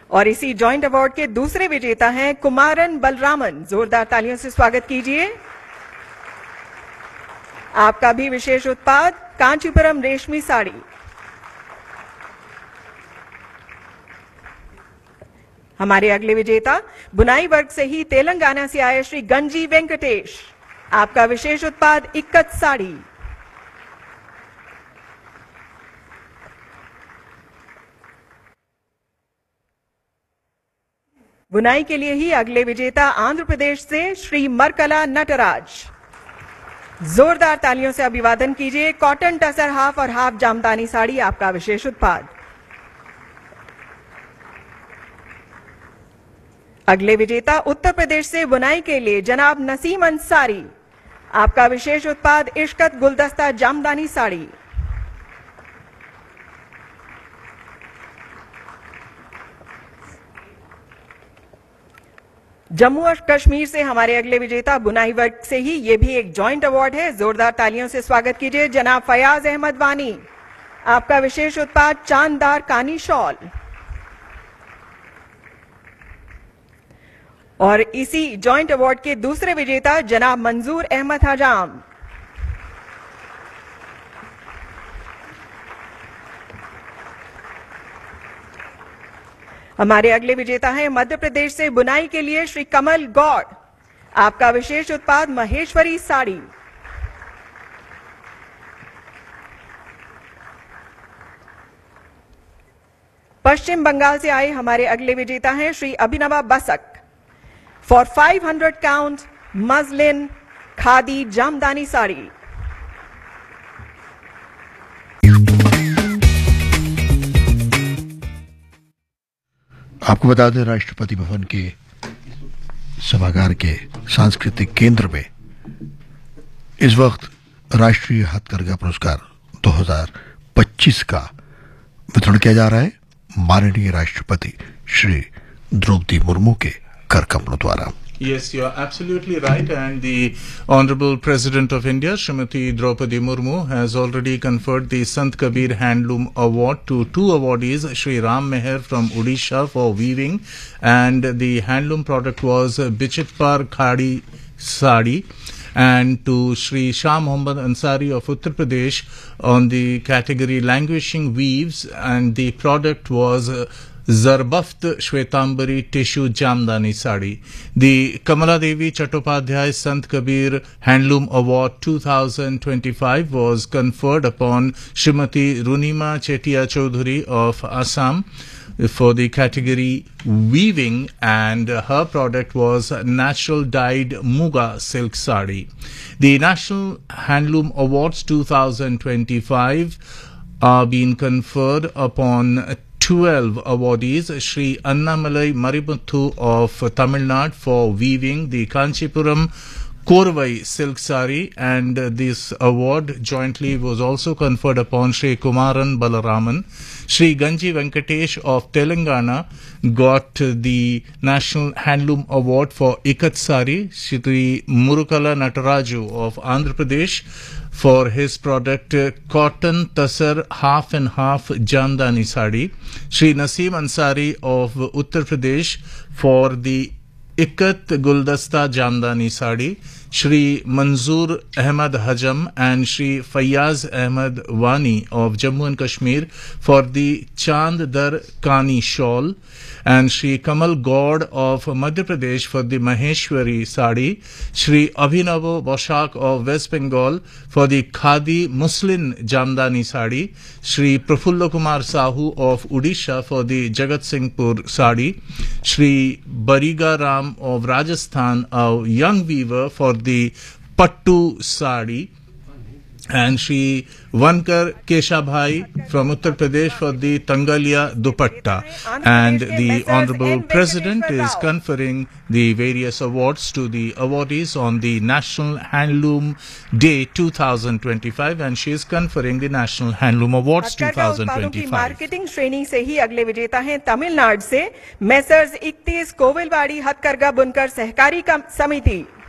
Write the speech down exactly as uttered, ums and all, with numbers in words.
और इसी joint award के दूसरे विजेता हैं कुमारन बलरामन। जोरदार तालियों से स्वागत कीजिए। आपका भी विशेष उत्पाद कांचीपुरम रेशमी साड़ी। हमारे अगले विजेता बुनाई वर्ग से ही तेलंगाना से आए श्री गंजी वेंकटेश। आपका विशेष उत्पाद इक्कत साड़ी। बुनाई के लिए ही अगले विजेता आंध्र प्रदेश से श्री मरकला नटराज। जोरदार तालियों से अभिवादन कीजिए। कॉटन टसर हाफ और हाफ जामदानी साड़ी आपका विशेष उत्पाद। अगले विजेता उत्तर प्रदेश से बुनाई के लिए जनाब नसीम अंसारी। आपका विशेष उत्पाद इश्कत गुलदस्ता जामदानी साड़ी। जम्मू और कश्मीर से हमारे अगले विजेता बुनाई वर्ग से ही ये भी एक जॉइंट अवार्ड है। जोरदार तालियों से स्वागत कीजिए जनाब फयाज अहमद वानी। आपका विशेष उत्पाद चांददार कानी शॉल। और इसी जॉइंट अवार्ड के दूसरे विजेता जनाब मंजूर अहमद हजाम। हमारे अगले विजेता हैं मध्य प्रदेश से बुनाई के लिए श्री कमल गौड़। आपका विशेष उत्पाद महेश्वरी साड़ी। पश्चिम बंगाल से आए हमारे अगले विजेता हैं Shri अभिनवा Basak. For five hundred count मजलिन khadi jamdani sari. आपको बता दें, राष्ट्रपति भवन के सभागार के सांस्कृतिक केंद्र में इस वक्त राष्ट्रीय हथकरघा पुरस्कार दो हज़ार पच्चीस का वितरण किया जा रहा है माननीय राष्ट्रपति श्री द्रौपदी मुर्मू के कर कमलों द्वारा। Yes, you are absolutely right, and the Honorable President of India, Srimati Draupadi Murmu, has already conferred the Sant Kabir Handloom Award to two awardees, Shri Ram Meher from Odisha for weaving, and the handloom product was Bichitpar Khadi Sari, and to Shri Shah Mohammad Ansari of Uttar Pradesh on the category Languishing Weaves, and the product was uh, Zarbaft Shwetambari Tissue Jamdani Sari. The Kamala Devi Chattopadhyay Sant Kabir Handloom Award two thousand twenty-five was conferred upon Srimati Runima Chetia Chaudhary of Assam for the category Weaving, and her product was Natural Dyed Muga Silk Sari. The National Handloom Awards two thousand twenty-five are being conferred upon twelve awardees. Shri Annamalai Maributhu of Tamil Nadu for weaving the Kanchipuram Korvai silk sari, and this award jointly was also conferred upon Shri Kumaran Balaraman. Shri Ganji Venkatesh of Telangana got the National Handloom Award for Ikat Sari. Shri Murukala Nataraju of Andhra Pradesh for his product uh, Cotton Tasar Half and Half Jamdani Sari. Shri Naseem Ansari of Uttar Pradesh for the Ikat Guldasta Jamdani Sari. Shri Manzoor Ahmad Hajam and Shri Fayaz Ahmad Wani of Jammu and Kashmir for the Chand Dar Kani Shawl, and Shri Kamal Gaud of Madhya Pradesh for the Maheshwari Sari. Shri Abhinav Boshak of West Bengal for the Khadi Muslin Jamdani Sari. Shri Prafulla Kumar Sahu of Odisha for the Jagat Singhpur Sari. Shri Bariga Ram of Rajasthan, a young weaver, for the Pattu Sari, and Shri Vankar Keshabhai from Uttar Pradesh for the Tangalia Dupatta. And the Honorable President is conferring the various awards to the awardees on the National Handloom Day two thousand twenty-five, and she is conferring the National Handloom Awards two thousand twenty-five. Marketing श्रेणी से ही अगले विजेता हैं तमिलनाडु से Messrs इकतीस कोविलवाड़ी हथकरघा बुनकर सहकारी समिति।